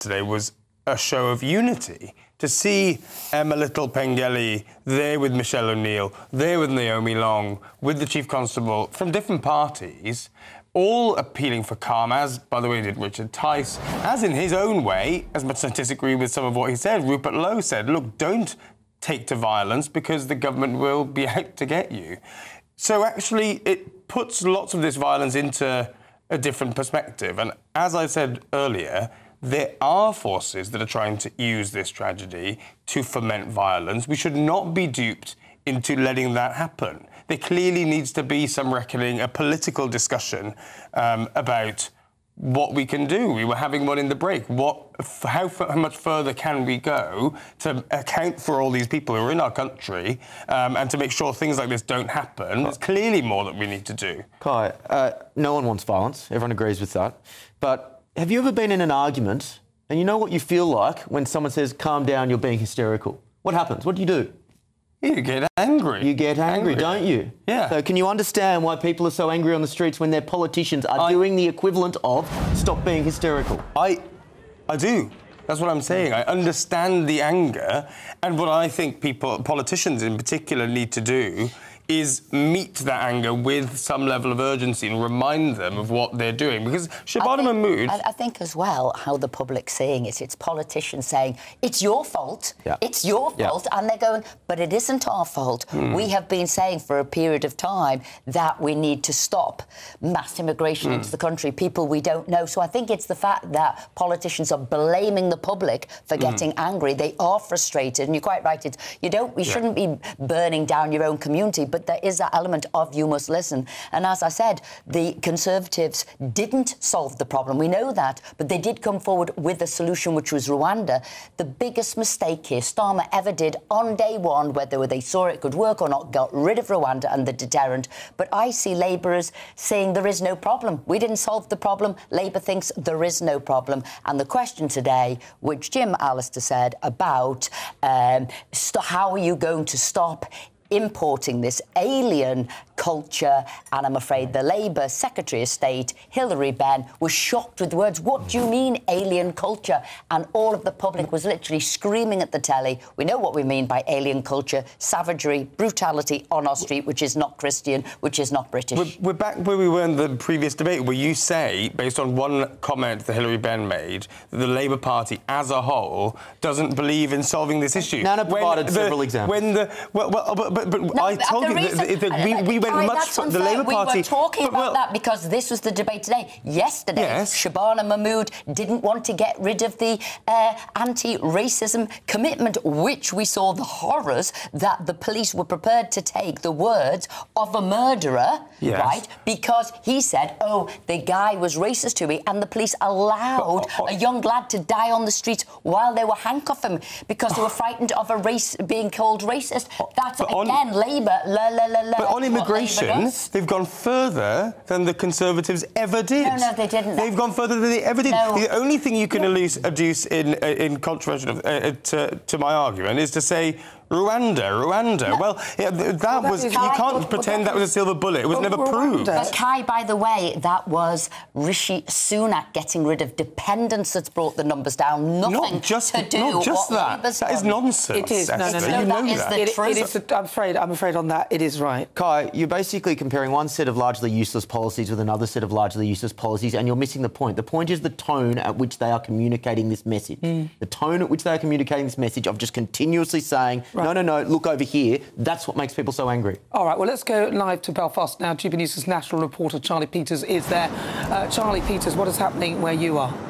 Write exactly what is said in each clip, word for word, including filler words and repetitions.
today was a show of unity. To see Emma Little-Pengelly there with Michelle O'Neill, there with Naomi Long, with the Chief Constable from different parties, all appealing for calm, as, by the way, did Richard Tice, as in his own way, as much as I disagree with some of what he said, Rupert Lowe said, look, don't take to violence because the government will be out to get you. So actually, it puts lots of this violence into a different perspective. And as I said earlier, there are forces that are trying to use this tragedy to foment violence. We should not be duped into letting that happen. There clearly needs to be some reckoning, a political discussion um, about what we can do. We were having one in the break. What, how, how much further can we go to account for all these people who are in our country um, and to make sure things like this don't happen? There's clearly more that we need to do. Kai, uh, no one wants violence. Everyone agrees with that. But have you ever been in an argument and you know what you feel like when someone says, calm down, you're being hysterical? What happens? What do you do? You get angry. You get angry, angry, don't you? Yeah. So can you understand why people are so angry on the streets when their politicians are I, doing the equivalent of stop being hysterical? I, I do. That's what I'm saying. I understand the anger, and what I think people, politicians in particular, need to do is meet that anger with some level of urgency and remind them of what they're doing. Because Shabana Mahmood... I, I think as well how the public's seeing it. It's politicians saying, it's your fault, yeah. it's your fault, yeah. and they're going, but it isn't our fault. Mm. We have been saying for a period of time that we need to stop mass immigration mm. into the country, people we don't know. So I think it's the fact that politicians are blaming the public for getting mm. angry. They are frustrated, and you're quite right. It's, you don't, you yeah. shouldn't be burning down your own community, but there is that element of you must listen. And as I said, the Conservatives didn't solve the problem. We know that. But they did come forward with a solution, which was Rwanda. The biggest mistake here Starmer ever did on day one, whether they saw it could work or not, got rid of Rwanda and the deterrent. But I see Labour as saying there is no problem. We didn't solve the problem. Labour thinks there is no problem. And the question today, which Jim Allister said about um, how are you going to stop importing this alien culture, and I'm afraid the Labour Secretary of State, Hilary Benn, was shocked with the words, what do you mean alien culture? And all of the public was literally screaming at the telly. We know what we mean by alien culture, savagery, brutality on our street, which is not Christian, which is not British. We're, we're back where we were in the previous debate, where you say, based on one comment that Hilary Benn made, that the Labour Party as a whole doesn't believe in solving this issue. Nana provided the, several examples. When the... Well, well but, but, but no, I told you that, that, that we, we went Kai, much for the Labour Party. We were talking but, well, about that because this was the debate today. Yesterday, yes. Shabana Mahmood didn't want to get rid of the uh, anti-racism commitment, which we saw the horrors that the police were prepared to take the words of a murderer, yes. right? Because he said, oh, the guy was racist to me, and the police allowed but, oh, a young lad to die on the streets while they were handcuffing him because they were frightened of a race being called racist. That's, again, on, Labour, la, la, la, la. But on immigration, they've gone further than the Conservatives ever did. No, no, they didn't. They've gone further than they ever did. No. The only thing you can no. adduce in, in contravention of, uh, to, to my argument is to say Rwanda, Rwanda. No. Well, yeah, that well, was... You can't but, pretend but that was a silver bullet. It was never Rwanda. proved. But, Kai, by the way, that was Rishi Sunak getting rid of dependence that's brought the numbers down. Nothing not just, to do not just what that. Labour's That done. is nonsense. It is. No, no, no. You no, know that. Is that. the It, truth. it is the, I'm afraid, I'm afraid on that, it is right. Kai, you're basically comparing one set of largely useless policies with another set of largely useless policies, and you're missing the point. The point is the tone at which they are communicating this message. Mm. The tone at which they are communicating this message of just continuously saying, right. no, no, no, look over here. That's what makes people so angry. All right, well, let's go live to Belfast now. G B News' national reporter Charlie Peters is there. Uh, Charlie Peters, what is happening where you are?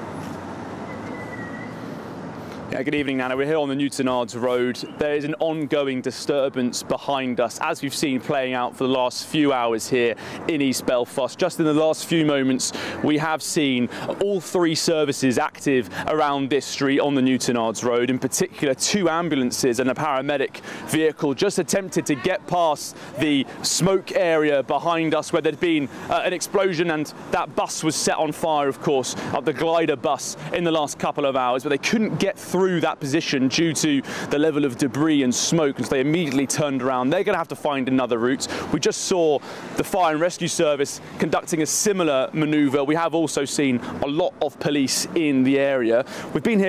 Yeah, good evening, Nana. We're here on the Newtonards Road. There is an ongoing disturbance behind us, as we've seen playing out for the last few hours here in East Belfast. Just in the last few moments, we have seen all three services active around this street on the Newtonards Road. In particular, two ambulances and a paramedic vehicle just attempted to get past the smoke area behind us where there'd been uh, an explosion, and that bus was set on fire, of course, of the glider bus in the last couple of hours, but they couldn't get through through that position due to the level of debris and smoke, and so they immediately turned around. They're going to have to find another route. We just saw the fire and rescue service conducting a similar manoeuvre. We have also seen a lot of police in the area. We've been here